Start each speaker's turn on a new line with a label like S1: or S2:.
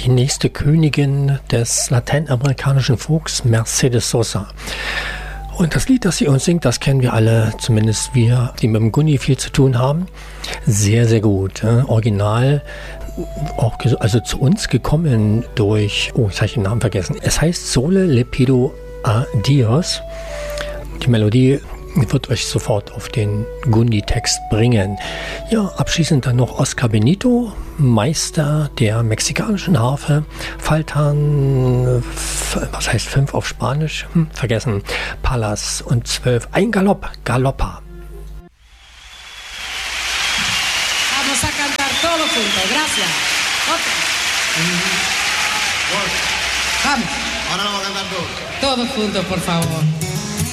S1: die nächste Königin des lateinamerikanischen Folks, Mercedes Sosa. Und das Lied, das sie uns singt, das kennen wir alle, zumindest wir, die mit dem Gunni viel zu tun haben. Sehr, sehr gut. Original, auch also zu uns gekommen durch, jetzt habe ich den Namen vergessen. Es heißt Sole le pido a Dios. Die Melodie wird euch sofort auf den Gunni-Text bringen. Ja, abschließend dann noch Oscar Benito, Meister der mexikanischen Harfe, Faltan, was heißt 5 auf Spanisch? Vergessen, Palas und 12, ein Galopp, Galoppa.
S2: Vamos a cantar todos juntos, gracias. Okay. Vamos.
S3: Ahora lo vamos a cantar todos.
S2: Todos juntos, por favor.